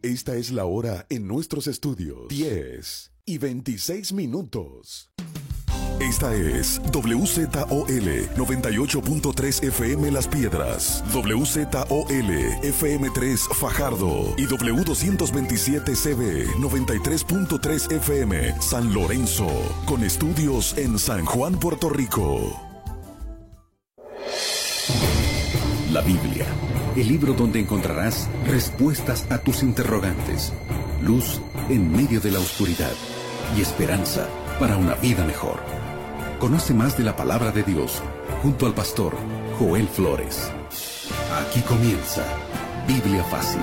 Esta es la hora en nuestros estudios. 10:26. Esta es WZOL 98.3 FM Las Piedras, WZOL FM3 Fajardo y W227CB 93.3 FM San Lorenzo, con estudios en San Juan, Puerto Rico. La Biblia, el libro donde encontrarás respuestas a tus interrogantes, luz en medio de la oscuridad y esperanza para una vida mejor. Conoce más de la palabra de Dios junto al pastor Joel Flores. Aquí comienza Biblia Fácil.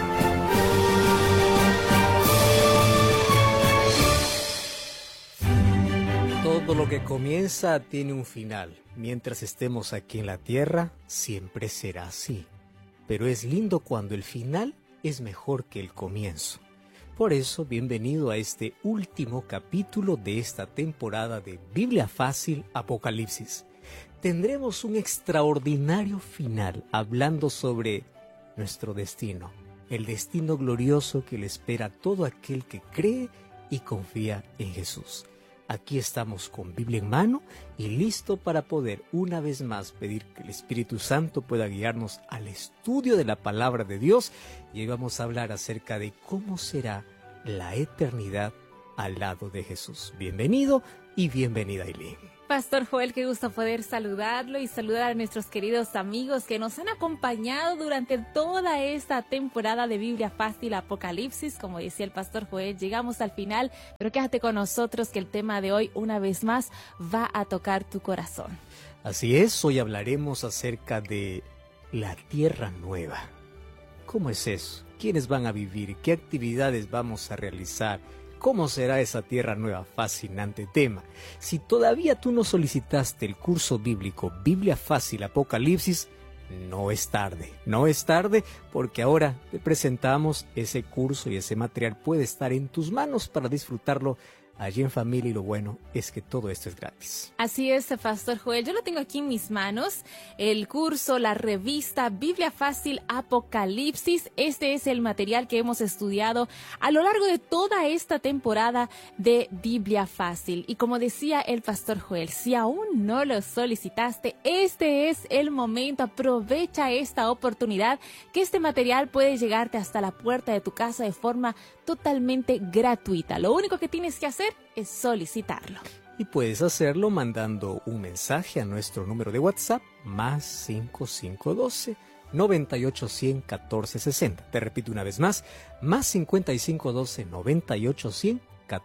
Todo lo que comienza tiene un final. Mientras estemos aquí en la tierra, siempre será así. Pero es lindo cuando el final es mejor que el comienzo. Por eso, bienvenido a este último capítulo de esta temporada de Biblia Fácil Apocalipsis. Tendremos un extraordinario final hablando sobre nuestro destino, el destino glorioso que le espera a todo aquel que cree y confía en Jesús. Aquí estamos con Biblia en mano y listo para poder una vez más pedir que el Espíritu Santo pueda guiarnos al estudio de la palabra de Dios, y hoy vamos a hablar acerca de cómo será la eternidad al lado de Jesús. Bienvenido y bienvenida, Aileen. Pastor Joel, qué gusto poder saludarlo y saludar a nuestros queridos amigos que nos han acompañado durante toda esta temporada de Biblia Fácil Apocalipsis. Como decía el Pastor Joel, llegamos al final, pero quédate con nosotros que el tema de hoy, una vez más, va a tocar tu corazón. Así es, hoy hablaremos acerca de la tierra nueva. ¿Cómo es eso? ¿Quiénes van a vivir? ¿Qué actividades vamos a realizar? ¿Cómo será esa tierra nueva? Fascinante tema. Si todavía tú no solicitaste el curso bíblico Biblia Fácil Apocalipsis, no es tarde. No es tarde porque ahora te presentamos ese curso y ese material puede estar en tus manos para disfrutarlo allí en familia, y lo bueno es que todo esto es gratis. Así es, Pastor Joel, yo lo tengo aquí en mis manos, el curso, la revista Biblia Fácil Apocalipsis. Este es el material que hemos estudiado a lo largo de toda esta temporada de Biblia Fácil. Y como decía el Pastor Joel, si aún no lo solicitaste, este es el momento. Aprovecha esta oportunidad, que este material puede llegarte hasta la puerta de tu casa de forma totalmente gratuita. Lo único que tienes que hacer es solicitarlo. Y puedes hacerlo mandando un mensaje a nuestro número de WhatsApp, más 5512 9810 1460. Te repito una vez más, más 5512 9810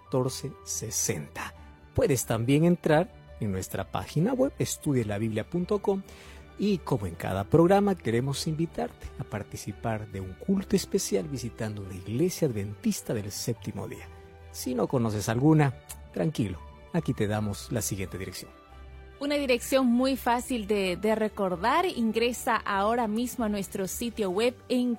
1460. Puedes también entrar en nuestra página web, estudielabiblia.com, y como en cada programa queremos invitarte a participar de un culto especial visitando una iglesia adventista del séptimo día. Si no conoces alguna, tranquilo, aquí te damos la siguiente dirección. Una dirección muy fácil de recordar. Ingresa ahora mismo a nuestro sitio web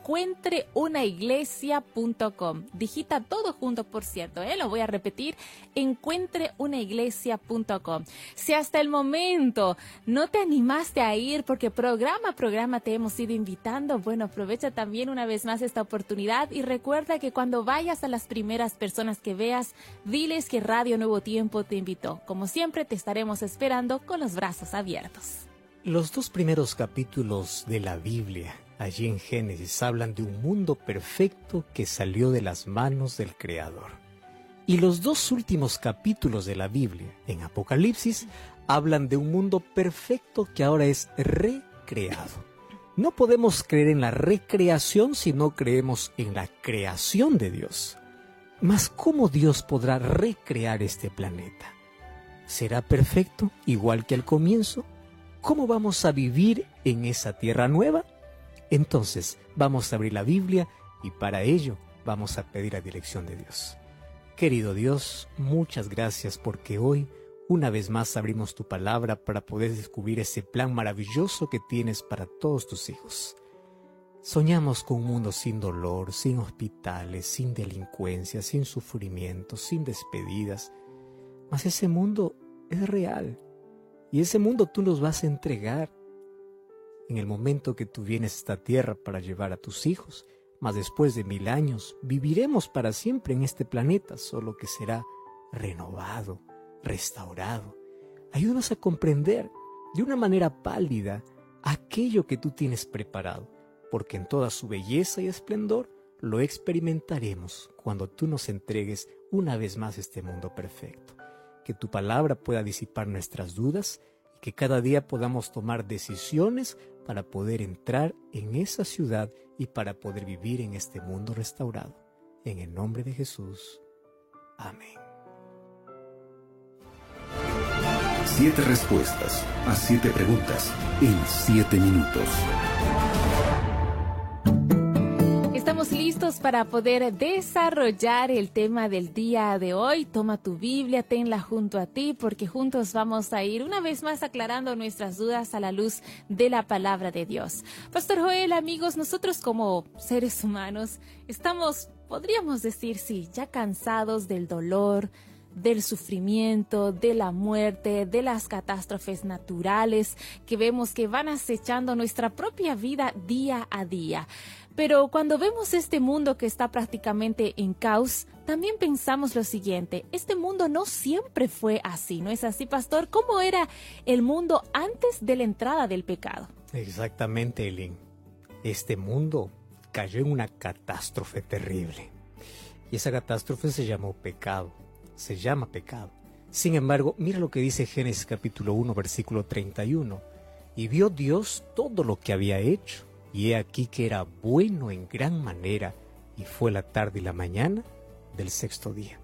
encuentreunaiglesia.com. Digita todo junto, por cierto, lo voy a repetir, encuentreunaiglesia.com. Si hasta el momento no te animaste a ir porque programa a programa te hemos ido invitando, bueno, aprovecha también una vez más esta oportunidad y recuerda que cuando vayas a las primeras personas que veas, diles que Radio Nuevo Tiempo te invitó. Como siempre, te estaremos esperando con los brazos abiertos. Los dos primeros capítulos de la Biblia, allí en Génesis, hablan de un mundo perfecto que salió de las manos del Creador. Y los dos últimos capítulos de la Biblia, en Apocalipsis, hablan de un mundo perfecto que ahora es recreado. No podemos creer en la recreación si no creemos en la creación de Dios. Mas, ¿cómo Dios podrá recrear este planeta? ¿Será perfecto, igual que al comienzo? ¿Cómo vamos a vivir en esa tierra nueva? Entonces, vamos a abrir la Biblia y para ello vamos a pedir la dirección de Dios. Querido Dios, muchas gracias porque hoy, una vez más, abrimos tu palabra para poder descubrir ese plan maravilloso que tienes para todos tus hijos. Soñamos con un mundo sin dolor, sin hospitales, sin delincuencia, sin sufrimiento, sin despedidas. Mas ese mundo es real y ese mundo tú nos vas a entregar en el momento que tú vienes a esta tierra para llevar a tus hijos, mas después de 1000 años viviremos para siempre en este planeta, solo que será renovado, restaurado. Ayúdanos a comprender de una manera pálida aquello que tú tienes preparado, porque en toda su belleza y esplendor lo experimentaremos cuando tú nos entregues una vez más este mundo perfecto. Que tu palabra pueda disipar nuestras dudas y que cada día podamos tomar decisiones para poder entrar en esa ciudad y para poder vivir en este mundo restaurado. En el nombre de Jesús. Amén. 7 respuestas a 7 preguntas en 7 minutos. Estamos listos para poder desarrollar el tema del día de hoy. Toma tu Biblia, tenla junto a ti, porque juntos vamos a ir una vez más aclarando nuestras dudas a la luz de la palabra de Dios. Pastor Joel, amigos, nosotros como seres humanos estamos, podríamos decir, sí, ya cansados del dolor, del sufrimiento, de la muerte, de las catástrofes naturales que vemos que van acechando nuestra propia vida día a día. Pero cuando vemos este mundo que está prácticamente en caos, también pensamos lo siguiente: este mundo no siempre fue así, ¿no es así, pastor? ¿Cómo era el mundo antes de la entrada del pecado? Exactamente, Elin. Este mundo cayó en una catástrofe terrible. Y esa catástrofe se llamó pecado. Se llama pecado. Sin embargo, mira lo que dice Génesis capítulo 1, versículo 31. Y vio Dios todo lo que había hecho, y he aquí que era bueno en gran manera, y fue la tarde y la mañana del 6º día.